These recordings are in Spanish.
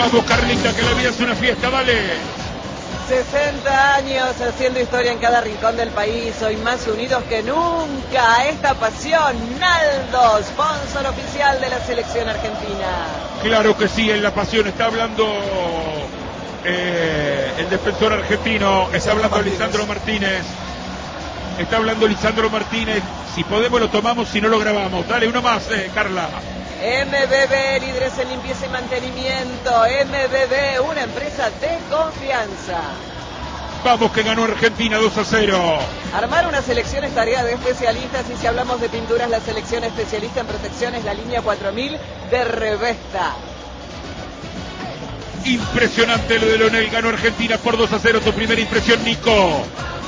Vamos, Carlita, que la vida es una fiesta, dale. 60 años haciendo historia en cada rincón del país, hoy más unidos que nunca. Esta pasión, Naldo, sponsor oficial de la selección argentina. Claro que sí, en la pasión está hablando el defensor argentino, está hablando Lisandro Martínez. Está hablando Lisandro Martínez. Si podemos lo tomamos, si no lo grabamos. Dale, uno más, Carla. MBB, líderes en limpieza y mantenimiento. MBB, una empresa de confianza. Vamos, que ganó Argentina 2-0. Armar una selección es tarea de especialistas, y si hablamos de pinturas, la selección especialista en protección es la línea 4000 de Revesta. Impresionante lo de Leonel, ganó Argentina por 2-0. Tu primera impresión, Nico.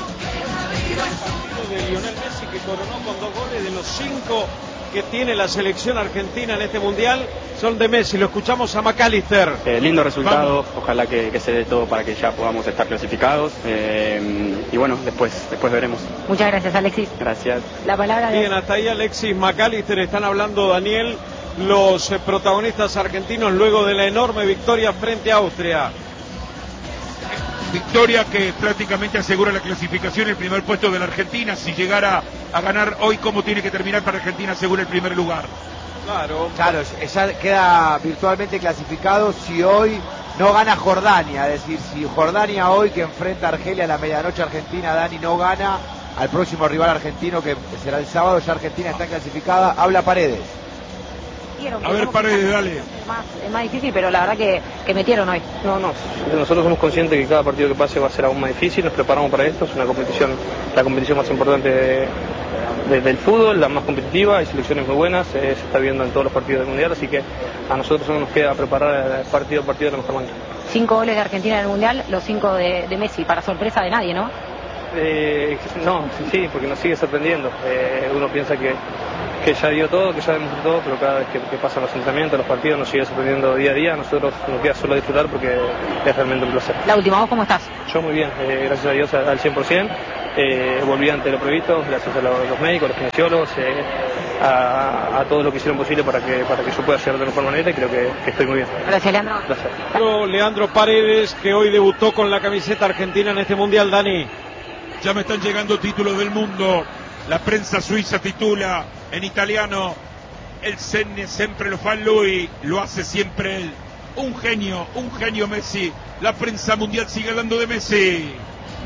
De Lionel Messi, que coronó con 2 goles de los 5 que tiene la selección argentina en este mundial, son de Messi. Lo escuchamos a McAllister. Lindo resultado, ojalá que se dé todo para que ya podamos estar clasificados, y bueno, después veremos. Muchas gracias, Alexis. Gracias. La palabra de... Bien, hasta ahí Alexis McAllister. Están hablando, Daniel, los protagonistas argentinos luego de la enorme victoria frente a Austria. Victoria que prácticamente asegura la clasificación, el primer puesto de la Argentina. Si llegara a ganar hoy, ¿cómo tiene que terminar para Argentina? Asegura el primer lugar. Claro, ya queda virtualmente clasificado si hoy no gana Jordania. Es decir, si Jordania hoy, que enfrenta a Argelia a la medianoche argentina, Dani, no gana al próximo rival argentino, que será el sábado, ya Argentina está clasificada. Habla Paredes. A ver, Paredes, dale. Es más difícil, pero la verdad que metieron hoy. No, nosotros somos conscientes que cada partido que pase va a ser aún más difícil. Nos preparamos para esto. Es una competición, la competición más importante del fútbol, la más competitiva. Hay selecciones muy buenas, se está viendo en todos los partidos del mundial, así que a nosotros solo nos queda preparar partido a partido de la mejor manera. 5 goles de Argentina en el mundial, los 5 de Messi, para sorpresa de nadie, ¿no? No, sí, porque nos sigue sorprendiendo. Uno piensa que ya dio todo, que ya demostró todo, pero cada vez que pasan los entrenamientos, los partidos, nos sigue sorprendiendo día a día. Nosotros nos queda solo disfrutar porque es realmente un placer. La última, ¿vos cómo estás? Yo muy bien, gracias a Dios al 100%. Volví ante lo previsto, gracias a los médicos, a los kinesiólogos, a todo lo que hicieron posible para que yo pueda llegar de la mejor manera, y creo que estoy muy bien. Gracias, Leandro. Gracias. Leandro Paredes, que hoy debutó con la camiseta argentina en este mundial, Dani. Ya me están llegando títulos del mundo. La prensa suiza titula en italiano: el Senne sempre lo fa lui, lo hace siempre él. Un genio Messi. La prensa mundial sigue hablando de Messi.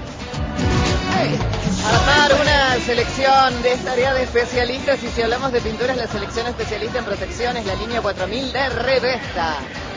Armar una selección de tarea de especialistas, y si hablamos de pinturas, la selección especialista en protección es la línea 4000 de Revesta.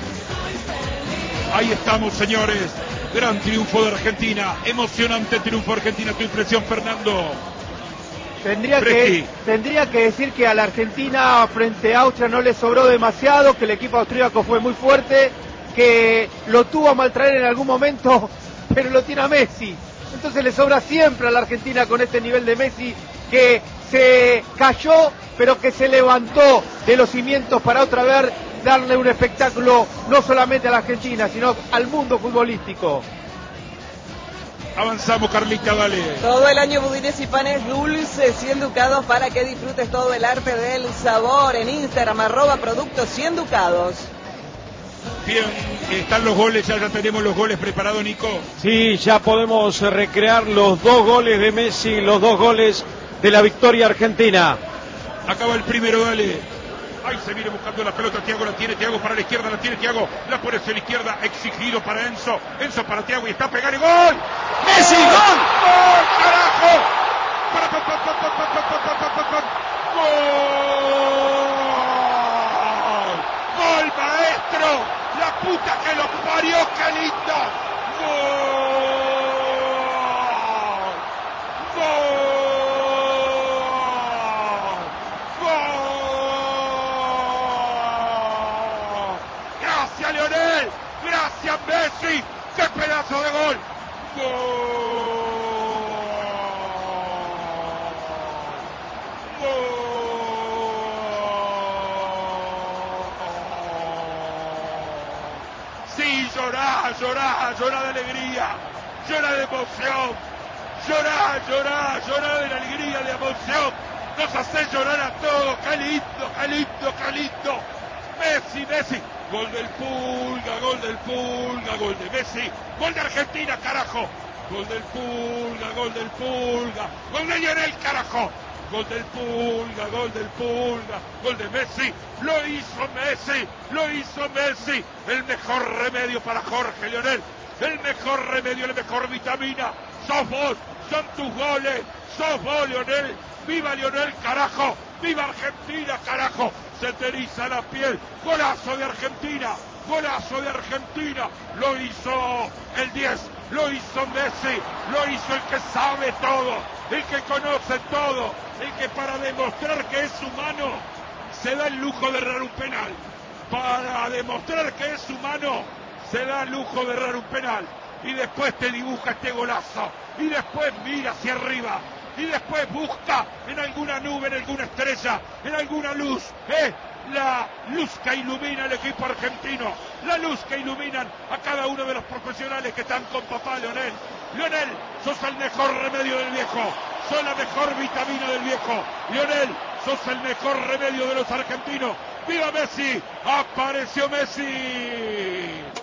Ahí estamos, señores. Gran triunfo de Argentina. Emocionante triunfo de Argentina. Tu impresión, Fernando. Tendría que decir que a la Argentina frente a Austria no le sobró demasiado, que el equipo austríaco fue muy fuerte, que lo tuvo a maltraer en algún momento, pero lo tiene a Messi. Entonces le sobra siempre a la Argentina con este nivel de Messi, que se cayó, pero que se levantó de los cimientos para otra vez darle un espectáculo no solamente a la Argentina, sino al mundo futbolístico. Avanzamos, Carlita, dale. Todo el año budines y panes dulces 100 ducados para que disfrutes todo el arte del sabor. En Instagram, @productos 100 ducados. Bien, están los goles, ya tenemos los goles preparados, Nico. Sí, ya podemos recrear los 2 goles de Messi, los 2 goles de la victoria argentina. Acaba el primero, dale. Ahí se viene buscando la pelota, Thiago la tiene, Thiago para la izquierda, la tiene Thiago, la pone hacia la izquierda, exigido para Enzo para Thiago, y está a pegar el gol. ¡Messi, gol! ¡Gol, carajo! ¡Gol! ¡Gol, maestro! ¡La puta que lo parió, qué lindo! ¡Gol! ¡Gol! Leonel, gracias Messi, qué pedazo de gol. Sí, llorá de alegría, llorá de emoción, llorá de la alegría, de emoción. Nos hace llorar a todos, qué lindo. Messi, Messi. Gol del Pulga, gol del Pulga, gol de Messi. Gol de Argentina, carajo. Gol del Pulga, gol del Pulga. Gol de Lionel, carajo. Gol del Pulga, gol del Pulga, gol de Messi, lo hizo Messi, lo hizo Messi, el mejor remedio para Jorge Lionel, el mejor remedio, la mejor vitamina, sos vos, son tus goles, sos vos Lionel, viva Lionel carajo, viva Argentina carajo, se te eriza la piel, golazo de Argentina, golazo de Argentina, lo hizo el 10, lo hizo Messi, lo hizo el que sabe todo, el que conoce todo, el que para demostrar que es humano se da el lujo de errar un penal, para demostrar que es humano se da el lujo de errar un penal, y después te dibuja este golazo, y después mira hacia arriba, y después busca en alguna nube, en alguna estrella, en alguna luz, la luz que ilumina al equipo argentino, la luz que iluminan a cada uno de los profesionales que están con papá Lionel. Lionel, sos el mejor remedio del viejo, sos la mejor vitamina del viejo. Lionel, sos el mejor remedio de los argentinos. ¡Viva Messi! ¡Apareció Messi!